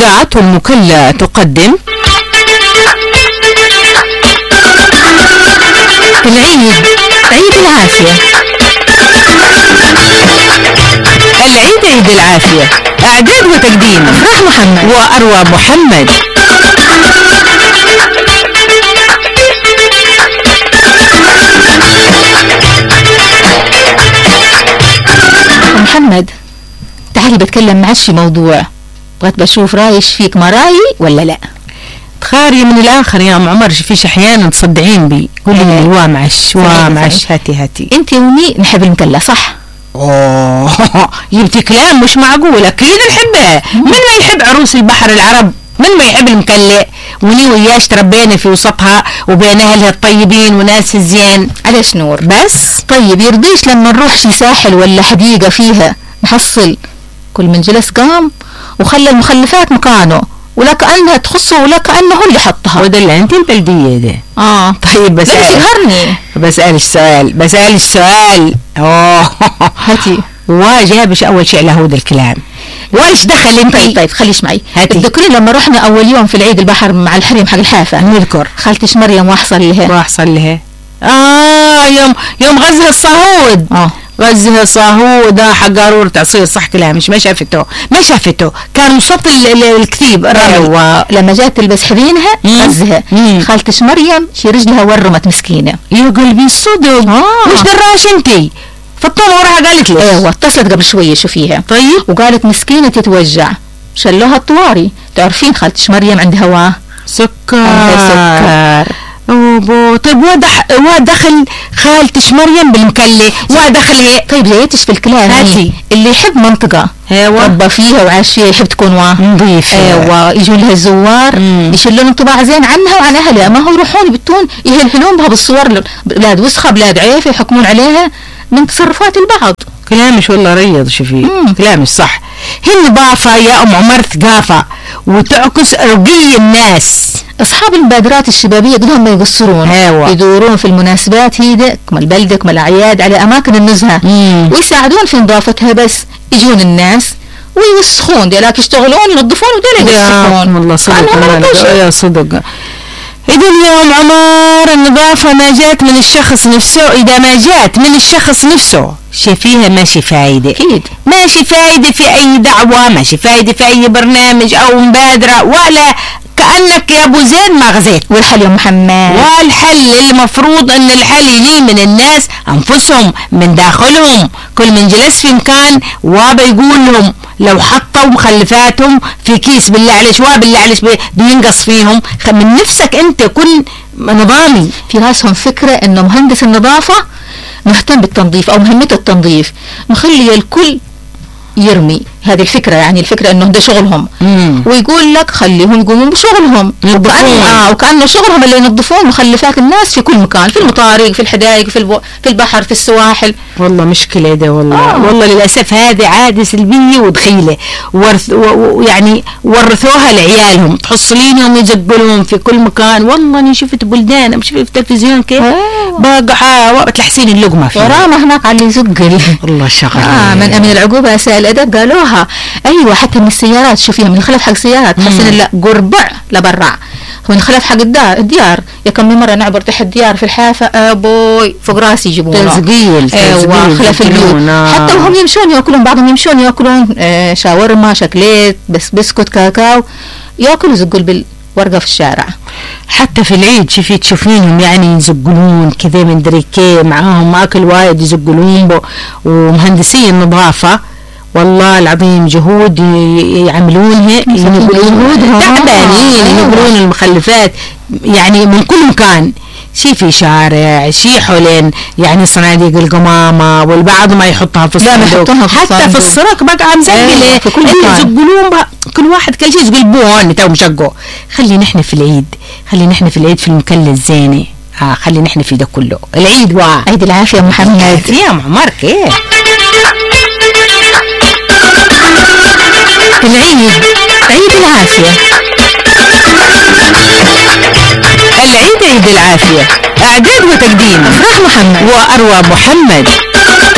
إذاعة المكلا تقدم العيد عيد العافية. العيد عيد العافية. إعداد وتقديم أفراح محمد وأروى محمد. محمد تعالي بتكلم معك في موضوع، بغيت بشوف رايش فيك ما رايي ولا لا. تخاري من الآخر يا أم عمر، فيش أحيانا تصدعين بي قولي لي وامعش هاتي انت ومي نحب المكلا صح؟ اوه جبتي كلام مش معقول. اكيد نحبها. من ما يحب عروس البحر العرب؟ من ما يحب المكلا؟ وني وياش تربينا في وسطها وبين اهلها الطيبين وناس الزين. علاش نور بس طيب يرضيش لما نروح شي ساحل ولا حديقة فيها نحصل كل من جلس قام وخلى المخلفات مكانه ولا كأنها تخصه ولا كأنه هو اللي حطها. وده اللي انت البلدية ده. طيب بسألش سؤال. هاتي واجابش اول شيء لهود الكلام. وايش دخل انت؟ طيب خليش معي. هاتي. تذكرين لما رحنا اول يوم في العيد البحر مع الحريم حق الحافة؟ نذكر خالتش مريم واحصل لها يوم غزها الصهود. غزها الصهود حق قارورة عصير صح كلامش. ما شافته كان وسط الكتيب. ايوه لما جات تلبس حذينها غزها خالتش مريم شي رجلها ورمت مسكينة. يا قلبي الصدق. مش دراش انتي فطومة وراها قالت لي. ايوه اتصلت قبل شوية شوفيها. طيب وقالت مسكينة تتوجع شلوها الطواري. تعرفين خالتش مريم عندها هوا سكر. طيب ودخل خالتش مريم بالمكلة ودخل طيب جايتش في الكلام. هاتي. اللي يحب منطقة ربى فيها وعاش فيها يحب تكون نظيف. ايوه يجوا لها الزوار يشيلون انطباع زين عنها وعن اهلها. ما هو يروحون يبتون يهلهلون بها بالصور بلاد وسخة بلاد عيفة يحكمون عليها من تصرفات البعض. كلامش والله ريض شوفي. كلامش صح. هي نظافة يا ام عمر ثقافة وتعكس رقي الناس. اصحاب المبادرات الشبابيه قدهم ما يقصرون. يدورون في المناسبات هيدا كما البلده كما الاعياد على اماكن النزهه ويساعدون في نظافتها. بس يجون الناس ويوسخون ديلاك يشتغلون ينظفون وديلاك يوسخون. والله صدق يا صدق. إذا اليوم عمر النظافة ما جات من الشخص نفسه. إذا ما جات من الشخص نفسه فيها ماشي فايدة. أكيد ماشي فايدة في أي دعوة، ماشي فايدة في أي برنامج أو مبادرة، ولا كأنك يا أبو زين ما غزيت. والحل يا محمد والحل المفروض أن الحل يجي من الناس أنفسهم من داخلهم. كل من جلس في مكان وبيقول لهم لو حطوا مخلفاتهم في كيس بالله عليش بينقص فيهم. من نفسك أنت كن نظامي. في راسهم فكرة أنه مهندس النظافة مهتم بالتنظيف أو مهمته التنظيف مخلي الكل يرمي. هذه الفكرة يعني الفكرة انه ده شغلهم. ويقول لك خليهم يقومون بشغلهم وكأنه شغلهم اللي ينظفون مخلفات الناس في كل مكان، في المطارق في الحدائق في البحر في السواحل. والله مشكلة ده والله. والله للأسف هذه عادة سلبية ودخيلة يعني ورثوها لعيالهم. تحصلينهم يزقلون في كل مكان. والله أنا شفت بلدان شفت في التلفزيون كيف بقى تلحسين اللقمة فيها وراما هناك على يزقل. والله شغل من أمين العقوبة أساء الأدب قالوها. أيوة حتى من السيارات شوفيها من الخلف حق سيارات تحسين لا قربع لبرع من الخلف حق الديار. يا كم مرة نعبر تحت ديار في الحافة أبوي فوق راسي يجيبونه تزقيل خلف البيوت. حتى وهم يمشون يأكلون بعضهم يمشون يأكلون شاورما شكليت بسكوت كاكاو يأكلوا يزقوا بالورقة في الشارع. حتى في العيد تشوفينهم يعني يزقلون كذا من دريكي معاهم أكل وايد يزقلون ومهندسين نظافة. والله العظيم جهود يعملونها جهودهم تعبانين ينقلون المخلفات يعني من كل مكان. شي في شارع شي حولين يعني صناديق القمامة والبعض ما يحطها في الصندوق حتى في السرق بقى مزقلة في كل مكان يزقلون كل واحد كل شيء يزقل بوهن تو مشقه. خلي نحن في العيد في المكلة الزينة. خلي نحن في ده كله. العيد عيد العافية محمد يا معمر كيف العيد عيد العافية. العيد عيد العافية. إعداد وتقديم أفراح محمد وأروى محمد.